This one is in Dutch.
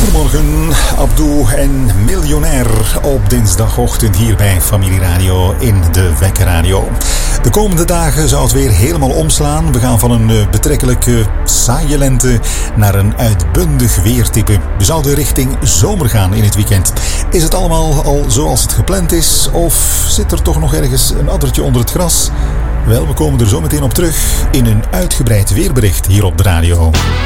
Goedemorgen, Abdou en Miljonair op dinsdagochtend hier bij Familie Radio in de Wekkerradio. De komende dagen zou het weer helemaal omslaan. We gaan van een betrekkelijk saaie lente naar een uitbundig weertype. We zouden richting zomer gaan in het weekend. Is het allemaal al zoals het gepland is? Of zit er toch nog ergens een addertje onder het gras? Wel, we komen er zo meteen op terug in een uitgebreid weerbericht hier op de radio.